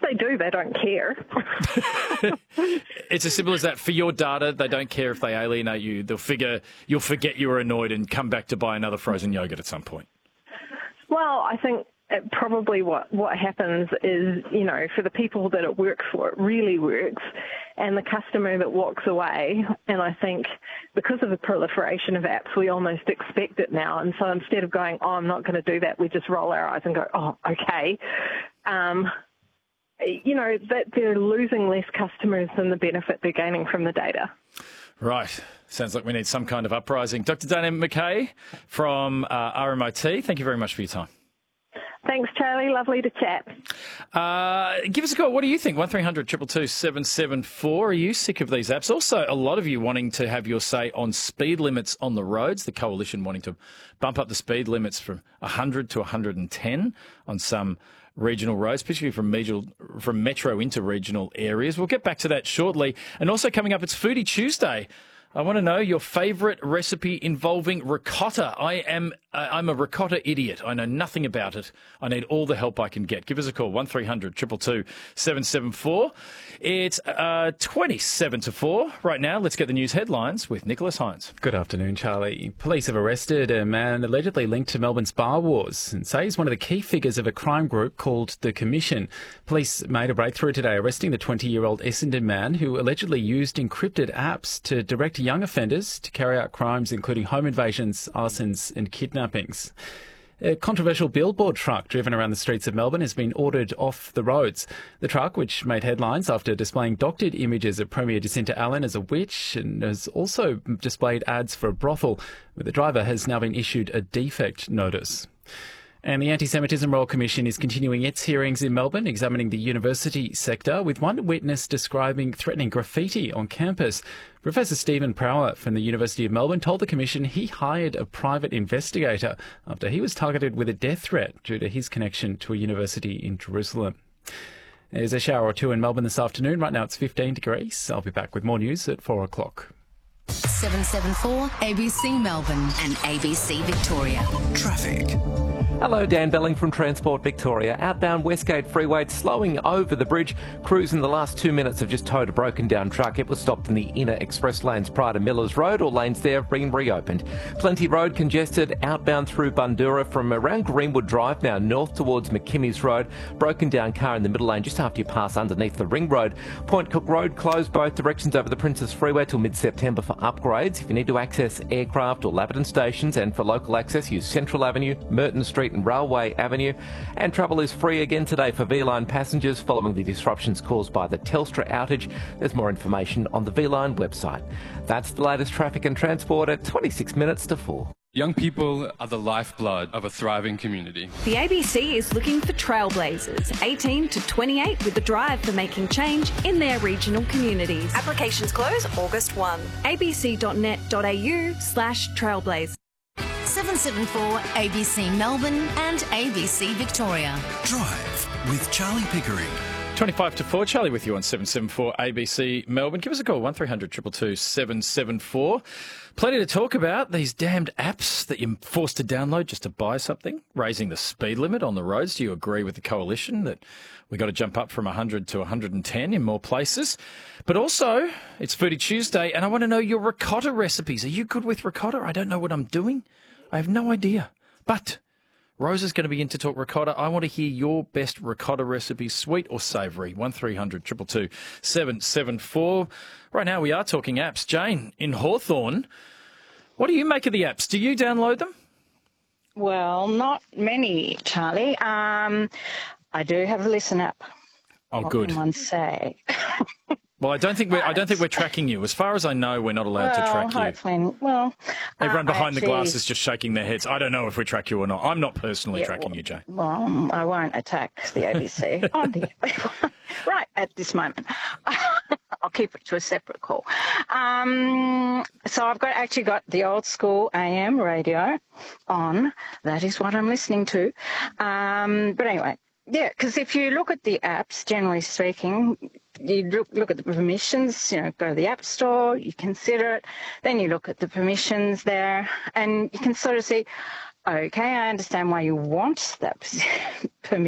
they do, they don't care. It's as simple as that. For your data, they don't care if they alienate you. They'll figure you'll forget you were annoyed and come back to buy another frozen yogurt at some point. Well, I think probably what happens is, for the people that it works for, it really works, and the customer that walks away, and I think because of the proliferation of apps, we almost expect it now, and so instead of going, oh, I'm not going to do that, we just roll our eyes and go, oh, okay. That they're losing less customers than the benefit they're gaining from the data. Right. Sounds like we need some kind of uprising. Dr. Dana McKay from RMIT, thank you very much for your time. Thanks, Charlie. Lovely to chat. Give us a call. What do you think? 1300 222 774. Are you sick of these apps? Also, a lot of you wanting to have your say on speed limits on the roads. The Coalition wanting to bump up the speed limits from 100 to 110 on some regional roads, particularly from metro into regional areas. We'll get back to that shortly. And also coming up, it's Foodie Tuesday. I want to know your favourite recipe involving ricotta. I'm a ricotta idiot. I know nothing about it. I need all the help I can get. Give us a call, 1300 222 774. It's 27 to 4. Right now, let's get the news headlines with Nicholas Hines. Good afternoon, Charlie. Police have arrested a man allegedly linked to Melbourne's bar wars and say he's one of the key figures of a crime group called The Commission. Police made a breakthrough today, arresting the 20-year-old Essendon man who allegedly used encrypted apps to direct young offenders to carry out crimes including home invasions, arsons and kidnappings. A controversial billboard truck driven around the streets of Melbourne has been ordered off the roads. The truck, which made headlines after displaying doctored images of Premier Jacinta Allen as a witch and has also displayed ads for a brothel, but the driver has now been issued a defect notice. And the Anti-Semitism Royal Commission is continuing its hearings in Melbourne, examining the university sector, with one witness describing threatening graffiti on campus. Professor Stephen Prower from the University of Melbourne told the Commission he hired a private investigator after he was targeted with a death threat due to his connection to a university in Jerusalem. There's a shower or two in Melbourne this afternoon. Right now it's 15 degrees. I'll be back with more news at 4 o'clock. 774 ABC Melbourne and ABC Victoria. Traffic. Hello, Dan Belling from Transport Victoria. Outbound Westgate Freeway slowing over the bridge. Crews in the last 2 minutes have just towed a broken down truck. It was stopped in the inner express lanes prior to Millers Road. All lanes there being reopened. Plenty Road congested outbound through Bundoora from around Greenwood Drive now north towards McKimmy's Road. Broken down car in the middle lane just after you pass underneath the Ring Road. Point Cook Road closed both directions over the Princess Freeway till mid-September for upgrades. If you need to access aircraft or Laverton stations, and for local access use Central Avenue, Merton Street and Railway Avenue. And travel is free again today for V-Line passengers following the disruptions caused by the Telstra outage. There's more information on the V-Line website. That's the latest traffic and transport at 26 minutes to 4. Young people are the lifeblood of a thriving community. The ABC is looking for trailblazers, 18 to 28, with a drive for making change in their regional communities. Applications close August 1. abc.net.au/trailblaze. 774 ABC Melbourne and ABC Victoria. Drive with Charlie Pickering. 25 to 4, Charlie with you on 774 ABC Melbourne. Give us a call, 1300 222 774. Plenty to talk about. These damned apps that you're forced to download just to buy something, raising the speed limit on the roads. Do you agree with the Coalition that we've got to jump up from 100 to 110 in more places? But also, it's Foodie Tuesday, and I want to know your ricotta recipes. Are you good with ricotta? I don't know what I'm doing. I have no idea. But Rose is going to be in to talk ricotta. I want to hear your best ricotta recipes, sweet or savoury. 1300 222 774. Right now we are talking apps. Jane, in Hawthorn, what do you make of the apps? Do you download them? Well, not many, Charlie. I do have a Listen app. Oh, what good. Can one say? Well, I don't think we're tracking you. As far as I know, we're not allowed to track you. Hopefully, well, everyone behind the glass is just shaking their heads. I don't know if we track you or not. I'm not personally tracking you, Jane. Well, I won't attack the ABC right at this moment. I'll keep it to a separate call. So I've actually got the old school AM radio on. That is what I'm listening to. But anyway. Yeah, because if you look at the apps, generally speaking, you look at the permissions, go to the App Store, you consider it, then you look at the permissions there, and you can sort of see, okay, I understand why you want that permission.